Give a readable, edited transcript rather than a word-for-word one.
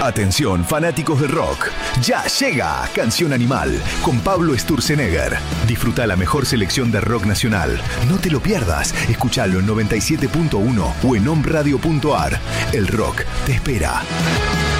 Atención, fanáticos del rock. Ya llega Canción Animal con Pablo Sturzenegger. Disfruta la mejor selección de rock nacional. No te lo pierdas. Escuchalo en 97.1 o en omradio.ar. El rock te espera.